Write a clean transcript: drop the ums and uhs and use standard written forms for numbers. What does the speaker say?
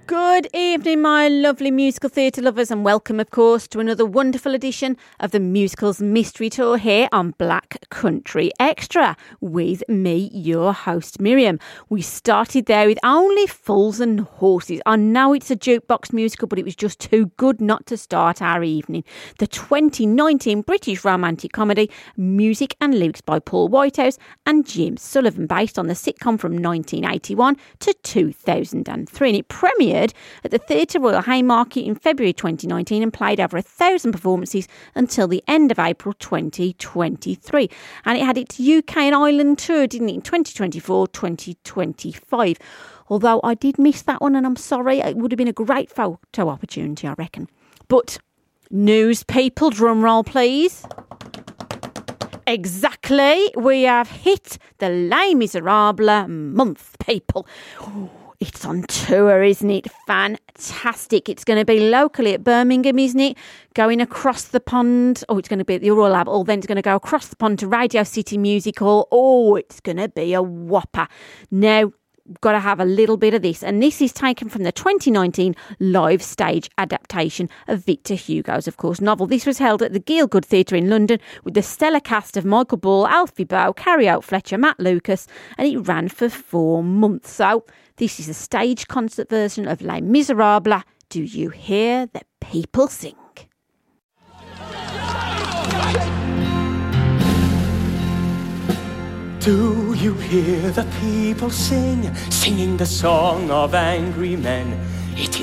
Good evening, my lovely musical theatre lovers, and welcome, of course, to another wonderful edition of the Musicals Mystery Tour here on Black Country Extra with me, your host, Miriam. We started there with Only Fools and Horses. I know it's a jukebox musical, but it was just too good not to start our evening. The 2019 British romantic comedy, music and lyrics by Paul Whitehouse and Jim Sullivan, based on the sitcom from 1981 to 2003, and it premiered at the Theatre Royal Haymarket in February 2019 and played over 1,000 performances until the end of April 2023. And it had its UK and Ireland tour, didn't it, in 2024-2025. Although I did miss that one, and I'm sorry. It would have been a great photo opportunity, I reckon. But news people, drum roll please. Exactly. We have hit the Les Miserables month, people. It's on tour, isn't it? Fantastic. It's going to be locally at Birmingham, isn't it? Going across the pond. Oh, it's going to be at the Royal Albert Hall. Then it's going to go across the pond to Radio City Music Hall. Oh, it's going to be a whopper. Now, got to have a little bit of this. And this is taken from the 2019 live stage adaptation of Victor Hugo's, of course, novel. This was held at the Gielgud Theatre in London with the stellar cast of Michael Ball, Alfie Boe, Carrie Oak Fletcher, Matt Lucas, and it ran for 4 months. So this is a stage concert version of Les Miserables. Do you hear the people sing? Do you hear the people sing, singing the song of angry men? It